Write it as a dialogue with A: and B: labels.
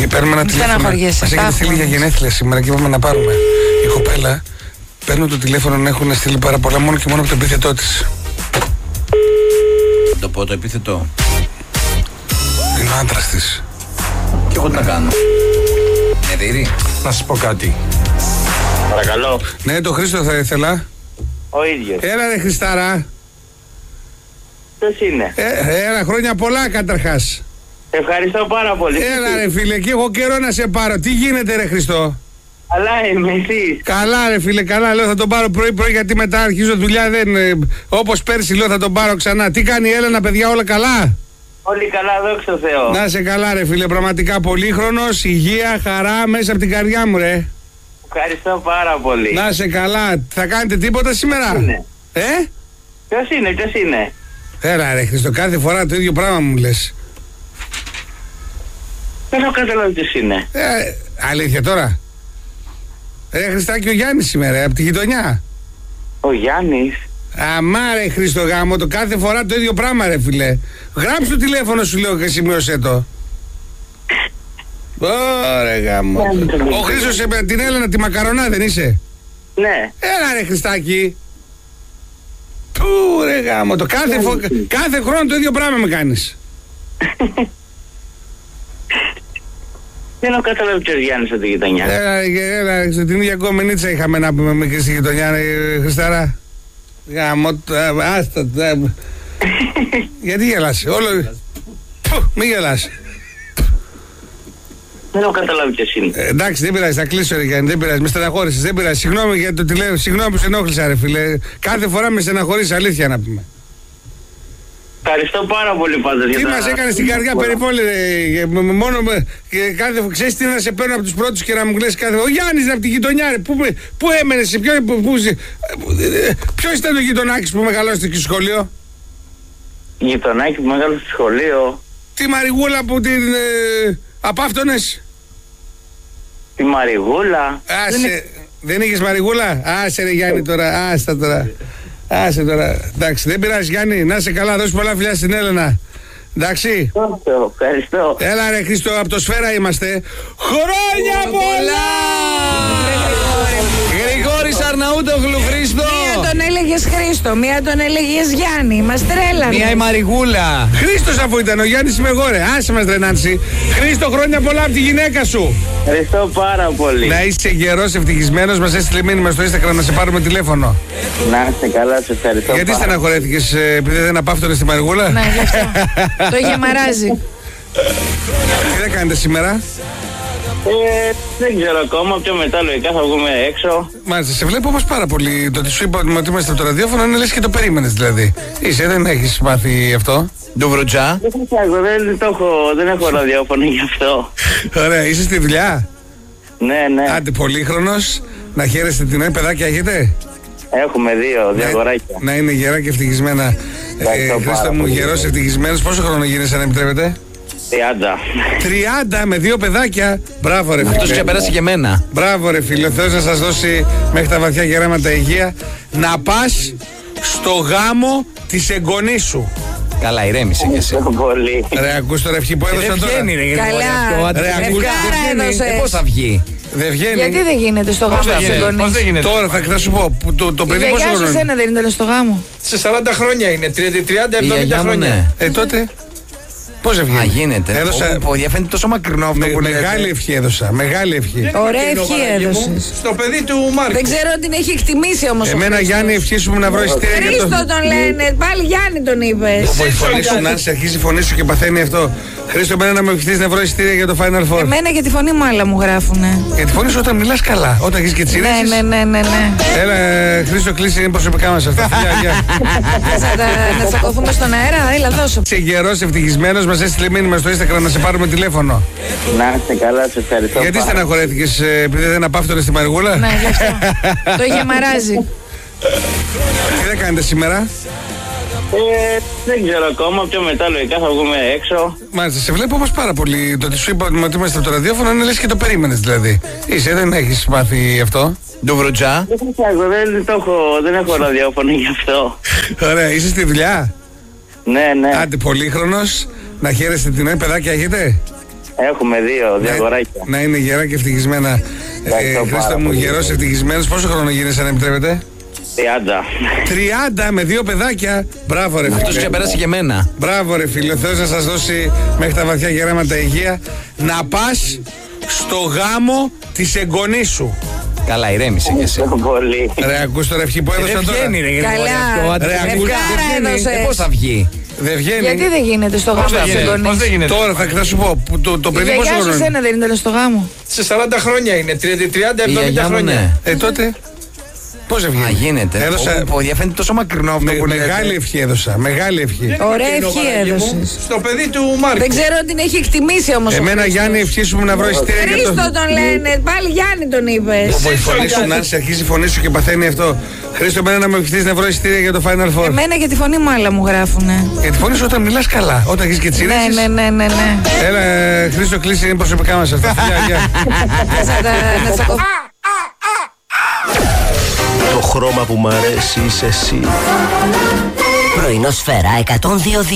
A: Παίρνουμε ένα τηλέφωνο. Μας έχετε στείλει για γενέθλια σήμερα και είπαμε να πάρουμε. Η κοπέλα παίρνω το τηλέφωνο να έχουν στείλει πάρα πολλά μόνο και μόνο από το επίθετό της.
B: Το πω το επίθετο.
A: Είναι ο άντρας της.
B: Και εγώ τι να κάνω. Δύρη.
A: Να σας πω κάτι.
C: Παρακαλώ.
A: Ναι, το Χρήστο θα ήθελα.
C: Ο ίδιος.
A: Έλα ρε Χριστάρα.
C: Ποιος είναι?
A: Έλα, χρόνια πολλά καταρχάς.
C: Ευχαριστώ πάρα πολύ.
A: Έλα ρε φίλε, και έχω καιρό να σε πάρω. Τι γίνεται ρε Χριστό?
C: Καλά είμαι, εσείς?
A: Καλά ρε φίλε, καλά. Λέω θα τον πάρω πρωί-πρωί γιατί μετά αρχίζω δουλειά. Όπως πέρσι λέω θα τον πάρω ξανά. Τι κάνει η Έλενα, παιδιά, όλα καλά?
C: Όλοι καλά, δόξα τω Θεώ.
A: Να σε καλά ρε φίλε, πραγματικά πολύχρονος, υγεία, χαρά μέσα από την καρδιά μου ρε.
C: Ευχαριστώ πάρα πολύ.
A: Να σε καλά. Θα κάνετε τίποτα σήμερα?
C: Ποιος είναι? Ποιος είναι?
A: Έλα ρε Χριστό, κάθε φορά το ίδιο πράγμα μου λες.
C: Δεν έχω καταλάβει ποιος είναι.
A: Αλήθεια τώρα? Ρε Χριστάκη, ο Γιάννης σήμερα, από τη γειτονιά.
C: Ο Γιάννης.
A: Αμά ρε Χριστό γάμο, το κάθε φορά το ίδιο πράγμα ρε φίλε. Γράψε το τηλέφωνο σου λέω και σημείωσέ το. Ωραία γάμο. Ο Χρήστος την Έλενα τη μακαρονά δεν είσαι?
C: Ναι.
A: Έλα ρε Χριστάκη. Πού ρε γάμο, το κάθε χρόνο το ίδιο πράγμα με κάνεις.
C: Δεν έχω καταλάβει ποιος Γιάννης από τη γειτονιά.
A: Έλα, την ίδια κομμενίτσα είχαμε να πούμε με και στη γειτονιά ρε Χριστάρα. Γάμο, άστα. Γιατί γελάς, όλο. Μη γελάς.
C: Δεν έχω καταλάβει ποιος είναι.
A: Εντάξει, δεν πειράζει, θα κλείσω ρε Γιάννη, δεν πειράζει, με στεναχώρησες, δεν πειράζει. Συγγνώμη για το τηλέφωνο, συγγνώμη που σε ενόχλησα ρε φίλε. Κάθε φορά με στεναχωρείς, αλήθεια να πούμε.
C: Ευχαριστώ πάρα πολύ πάντως.
A: Τι μας έκανε στην καρδιά περιπόλη ρε, μόνο ξέρεις τι να σε παίρνω από τους πρώτους και να μου κλαις κάθε. Ο Γιάννης είναι από τη γειτονιά ρε, πού έμενες, ποιος ήταν το γειτονάκης που μεγαλώσετε και στο σχολείο?
C: Γειτονάκι που μεγάλωσε στο σχολείο.
A: Τη Μαριγούλα που την απάφτωνες?
C: Τη Μαριγούλα.
A: Άσε, δεν είχες Μαριγούλα? Άσε ρε Γιάννη τώρα, άστα τώρα. Άσε τώρα, εντάξει, δεν πειράζει Γιάννη, να είσαι καλά, δώσει πολλά φιλιά στην Έλενα. Εντάξει.
C: Ευχαριστώ.
A: Έλα ρε Χρήστο, από το Σφαίρα είμαστε. Χρόνια πολλά!
B: Γρηγόρης Αρναούτογλου, Χρήστο.
D: Μία τον έλεγες Χρήστο, μία τον έλεγες Γιάννη. Μας τρέλανε.
B: Μία η Μαριγούλα.
A: Χρήστος αφού ήταν, ο Γιάννης είμαι εγώ ρε. Άσε μας ρε Νάνση. Χρήστο, χρόνια πολλά από τη γυναίκα σου.
C: Ευχαριστώ πάρα πολύ.
A: Να είσαι γερός, ευτυχισμένος, μας έστειλε μήνυμα στο Instagram να σε πάρουμε τηλέφωνο.
C: Να είστε καλά, σε ευχαριστώ.
A: Γιατί στεναχωρέθηκες, επειδή δεν απάφτωνες τη Μαριγούλα?
D: Ναι, γι' αυτό. Το είχε μαράζει.
A: Τι δεν κάνετε σήμερα?
C: Δεν ξέρω ακόμα, πιο μετά λογικά θα βγούμε έξω.
A: Μάλιστα, σε βλέπω όμως πάρα πολύ. Το ότι σου είπα ότι είμαστε από το ραδιόφωνο είναι λες και το περίμενες δηλαδή. Είσαι, δεν έχεις μάθει αυτό?
B: Ντουβρουτζά.
C: Δεν έχω ραδιόφωνο γι' αυτό.
A: Ωραία, είσαι στη δουλειά?
C: Ναι.
A: Άντε, πολύχρονος, να χαίρεστε την ώρα, παιδάκια έχετε?
C: Έχουμε δύο αγοράκια.
A: Να είναι γερά και ευτυχισμένα. Χρήστο μου, γερός, ευτυχισμένος. Πόσο χρόνο γίνεσαι, αν επιτρέπετε?
C: 30.
A: 30 με 2 παιδάκια. Μπράβο ρε φίλε.
B: Αυτός ξεπέρασε και εμένα.
A: Μπράβο ρε φίλε. Ο Θεός να σας δώσει μέχρι τα βαθιά γεράματα υγεία. Να πας στο γάμο της εγγονής σου.
B: Καλά, ηρέμησε κι εσύ.
C: Πολύ.
A: Ρε, ακούς τώρα ευχή που έδωσα
B: Δεν
A: τώρα?
B: βγαίνει ρε.
D: Καλά.
A: Ρε, ακούς,
D: Ευχάρα έδωσες.
B: Πώς θα βγει?
A: δεν βγαίνει.
D: Γιατί δεν γίνεται στο γάμο της εγγονής?
B: γίνεται?
A: Τώρα θα σου πω. Το
D: Η
A: παιδί πόσο
D: γιαγιά σου
A: χρόνο?
D: σένα δεν ήταν στο γάμο?
E: Σε 40 χρόνια είναι, 30-70 χρόνια.
B: Ναι.
A: Τότε. Πώς δεν
B: Α,
A: βγαίνει?
B: γίνεται.
A: Έδωσα.
B: Φαίνεται τόσο μακρινό αυτό που λέτε.
A: Μεγάλη ευχή έδωσα. Μεγάλη ευχή.
D: Ωραία ευχή έδωσες.
E: Στο παιδί του Μάρκου.
D: Δεν ξέρω αν την έχει εκτιμήσει όμως ο
A: Εμένα
D: Χρήστος.
A: Γιάννη ευχή σου να βρω εισιτήρια για
D: Χρήστο
A: το.
D: τον λένε, πάλι Γιάννη τον είπες.
A: Η φωνή σου να σε αρχίζει η φωνή σου και παθαίνει αυτό. Χρήστο, εμένα να με ευχηθείς να βρω εισιτήρια για το Final Four.
D: Εμένα και τη φωνή μου άλλα μου γράφουνε.
A: Για τη φωνή σου όταν μιλάς καλά, όταν έχεις και τσίρεξεις.
D: Ναι.
A: Έλα, Χρήστο, κλείσει, είναι προσωπικά μας αυτά. Φιλιά, γεια.
D: Να τσακωθούμε στον αέρα, έλα δώσω.
A: Είσαι γερός, ευτυχισμένος, μας έστειλε μήνυμα στο Instagram να σε πάρουμε τηλέφωνο.
C: Να είστε καλά, σε ευχαριστώ.
A: Γιατί στεναχωρέθηκες, επειδή δεν απάφτωνες τη Μαριγούλα?
D: Ναι, γι' αυτό. Το είχε μαράζει.
A: Τι δεν κάνετε σήμερα?
C: Δεν ξέρω ακόμα, πιο μετά λογικά θα βγούμε έξω.
A: Μάλιστα, σε βλέπω όμως πάρα πολύ. Το ότι σου είπα ότι είμαστε από το ραδιόφωνο είναι λες και το περίμενες δηλαδή. Είσαι, δεν έχεις μάθει αυτό?
B: Ντουβρουτζά.
C: Δεν έχω ραδιόφωνο γι' αυτό.
A: Ωραία, είσαι στη δουλειά?
C: Ναι.
A: Άντε, πολύχρονος, να χαίρεστε την ώρα, παιδάκια έχετε?
C: Έχουμε δύο αγοράκια.
A: Να είναι γερά και ευτυχισμένα. Χρήστο μου, γερός ευτυχισμένος. Πόσο χρόνο γίνεσαι, αν επιτρέπετε?
C: 30.
A: 30 με 2 παιδάκια. Μπράβο, ρε φίλε.
B: Αυτός ξεπέρασε και εμένα.
A: Μπράβο, ρε φίλε. Ο Θεός να σας δώσει μέχρι τα βαθιά γεράματα υγεία. Να πας στο γάμο της εγγονής σου.
B: Καλά, ηρέμησε κι εσύ.
C: Πολύ.
A: Ρε, ακούς τώρα ευχή που έδωσα
B: Δεν
A: τώρα.
B: βγαίνει, ρε.
D: Καλά.
A: Ρε, ακούς,
D: Ευχάρα έδωσες.
B: Πώς θα βγει?
A: δεν βγαίνει.
D: Γιατί δεν γίνεται στο γάμο της εγγονής?
E: Πώς δεν γίνεται?
A: Τώρα θα σου πω. Το
D: Η
A: παιδί πόσο
D: γιαγιά σου
A: χρόνο είναι?
D: σένα δεν ήταν στο γάμο?
E: Σε 40 χρόνια είναι. 30-70
B: Η γιαγιά μου,
E: χρόνια.
B: ναι.
A: Τότε. Πώς δεν
B: Α,
A: βγαίνει?
B: γίνεται.
A: Έδωσα.
B: Διαφαίνεται τόσο μακρινό αυτό που λέτε.
A: Μεγάλη ευχή έδωσα. Μεγάλη ευχή.
D: Ωραία
E: Είναι ο
D: ευχή
E: Βαραγγί μου,
D: έδωσες.
E: Στο παιδί του Μάρκου.
D: Δεν ξέρω αν την έχει εκτιμήσει όμως.
A: Εμένα, Γιάννη, ευχή σου να βρω εισιτήρια για
D: Χρήστο
A: το.
D: τον λένε. Πάλι Γιάννη τον είπες.
A: Πω, η φωνή σου να σε αρχίζει η φωνή σου και παθαίνει αυτό. Χρήστο, εμένα να με ευχηθείς να βρω εισιτήρια για το Final Four.
D: Εμένα και τη φωνή μου άλλα μου γράφουνε.
A: Για τη φωνή σου όταν μιλάς καλά. Όταν έχεις και τσιρίσεις.
D: Ναι.
A: Έλα, Χρήστο, κλείσει, είναι προσωπικά μας αυτά. Φιλιά, γεια.
D: Να τσακωθώ.
F: Το χρώμα που μ' αρέσει είσαι εσύ.
G: Πρωινό Σφαίρα 102.